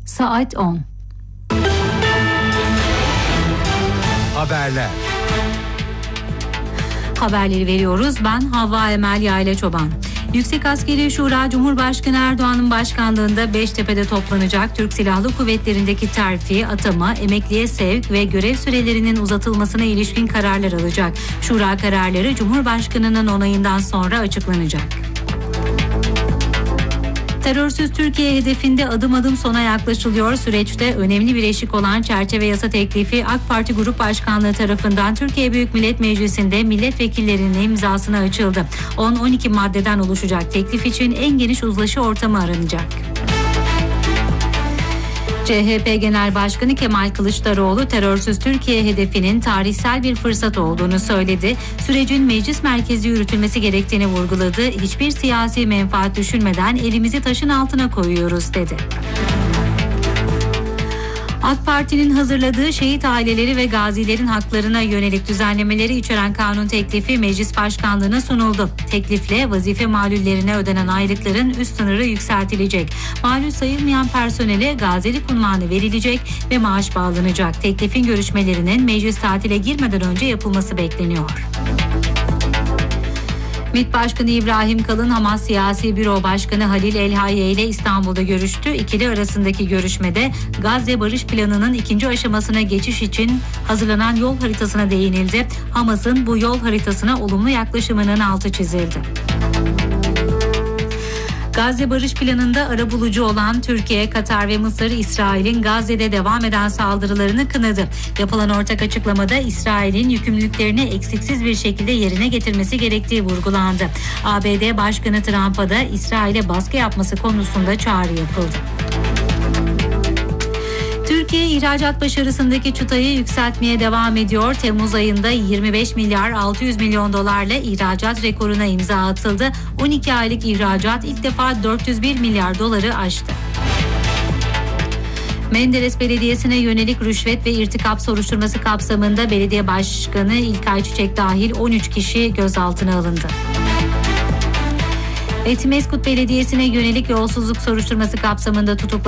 Saat 10. Haberler. Haberleri veriyoruz. Ben Havva Emel Yayla Çoban. Yüksek Askeri Şura, Cumhurbaşkanı Erdoğan'ın başkanlığında Beştepe'de toplanacak Türk Silahlı Kuvvetleri'ndeki terfi, atama, emekliye sevk ve görev sürelerinin uzatılmasına ilişkin kararlar alacak. Şura kararları Cumhurbaşkanı'nın onayından sonra açıklanacak. Terörsüz Türkiye hedefinde adım adım sona yaklaşılıyor. Süreçte önemli bir eşik olan çerçeve yasa teklifi AK Parti Grup Başkanlığı tarafından Türkiye Büyük Millet Meclisi'nde milletvekillerinin imzasına açıldı. 10-12 maddeden oluşacak teklif için en geniş uzlaşı ortamı aranacak. CHP Genel Başkanı Kemal Kılıçdaroğlu terörsüz Türkiye hedefinin tarihsel bir fırsat olduğunu söyledi. Sürecin meclis merkezi yürütülmesi gerektiğini vurguladı. Hiçbir siyasi menfaat düşünmeden elimizi taşın altına koyuyoruz dedi. AK Parti'nin hazırladığı şehit aileleri ve gazilerin haklarına yönelik düzenlemeleri içeren kanun teklifi Meclis Başkanlığı'na sunuldu. Teklifle vazife malullerine ödenen aylıkların üst sınırı yükseltilecek. Malul sayılmayan personele gazilik unvanı verilecek ve maaş bağlanacak. Teklifin görüşmelerinin meclis tatile girmeden önce yapılması bekleniyor. MİT Başkanı İbrahim Kalın, Hamas Siyasi Büro Başkanı Halil El-Hayye ile İstanbul'da görüştü. İkili arasındaki görüşmede Gazze Barış Planı'nın ikinci aşamasına geçiş için hazırlanan yol haritasına değinildi. Hamas'ın bu yol haritasına olumlu yaklaşımının altı çizildi. Gazze Barış Planı'nda arabulucu olan Türkiye, Katar ve Mısır, İsrail'in Gazze'de devam eden saldırılarını kınadı. Yapılan ortak açıklamada İsrail'in yükümlülüklerini eksiksiz bir şekilde yerine getirmesi gerektiği vurgulandı. ABD Başkanı Trump'a da İsrail'e baskı yapması konusunda çağrı yapıldı. Türkiye ihracat başarısındaki çıtayı yükseltmeye devam ediyor. Temmuz ayında 25 milyar 600 milyon dolarla ihracat rekoruna imza atıldı. 12 aylık ihracat ilk defa 401 milyar doları aştı. Menderes Belediyesi'ne yönelik rüşvet ve irtikap soruşturması kapsamında belediye başkanı İlkay Çiçek dahil 13 kişi gözaltına alındı. Etimeskut Belediyesi'ne yönelik yolsuzluk soruşturması kapsamında tutuklanan